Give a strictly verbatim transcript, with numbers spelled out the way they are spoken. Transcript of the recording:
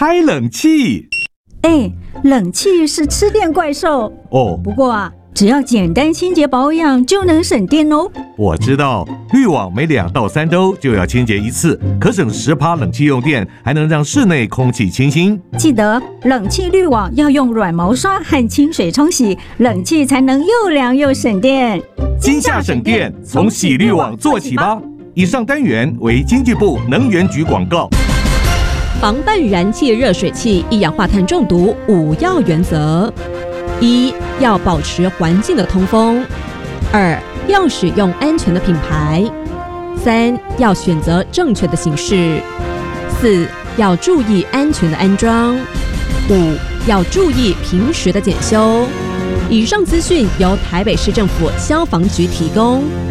开冷气。 哎，冷气是吃电怪兽哦， 不过啊，只要简单清洁保养就能省电哦。 我知道，滤网每两到三周就要清洁一次，可省十趴冷气用电，还能让室内空气清新。 记得冷气滤网要用软毛刷和清水冲洗，冷气才能又凉又省电。 今夏省电，从洗滤网做起吧。以上单元为经济部能源局广告。 防范燃气热水器一氧化碳中毒五要原则：一、要保持环境的通风；二、要使用安全的品牌；三、要选择正确的形式；四、要注意安全的安装；五、要注意平时的检修。以上资讯由台北市政府消防局提供。